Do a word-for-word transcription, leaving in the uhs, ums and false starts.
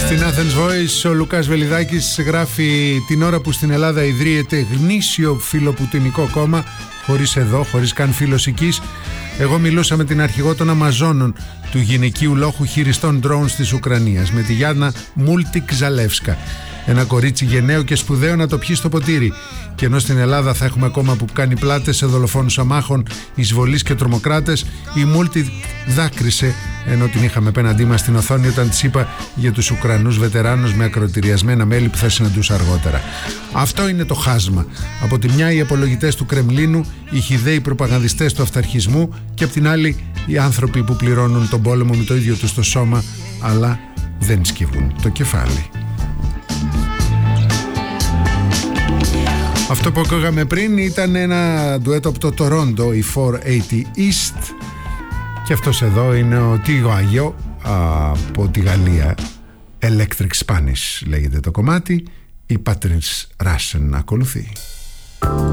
Στην Athens Voice ο Λουκάς Βελιδάκης γράφει: την ώρα που στην Ελλάδα ιδρύεται γνήσιο φιλοπουτινικό κόμμα, χωρίς εδώ, χωρίς καν φιλοσικής, εγώ μιλούσα με την αρχηγό των Αμαζόνων του γυναικείου λόχου χειριστών drones της Ουκρανίας, με τη Γιάννα Μούλτι-Ξαλεύσκα. Ένα κορίτσι γενναίο και σπουδαίο να το πιει στο ποτήρι. Και ενώ στην Ελλάδα θα έχουμε κόμμα που κάνει πλάτες σε δολοφόνους αμάχων, εισβολείς και τρομοκράτες, η Μούλτι δάκρυσε ενώ την είχαμε απέναντί μας στην οθόνη όταν της είπα για τους Ουκρανούς βετεράνους με ακροτηριασμένα μέλη που θα συναντούσα αργότερα. Αυτό είναι το χάσμα. Από τη μια οι απολογητές του Κρεμλίνου, οι χυδαίοι προπαγανδιστές του αυταρχισμού, και από την άλλη οι άνθρωποι που πληρώνουν τον πόλεμο με το ίδιο τους το σώμα, αλλά δεν σκύβουν το κεφάλι. Αυτό που ακούγαμε πριν ήταν ένα ντουέτο από το Τορόντο, η τετρακόσια ογδόντα East, και αυτός εδώ είναι ο Τίγο Αγιό από τη Γαλλία. Electric Spanish λέγεται το κομμάτι. Η Patrice Russian ακολουθεί.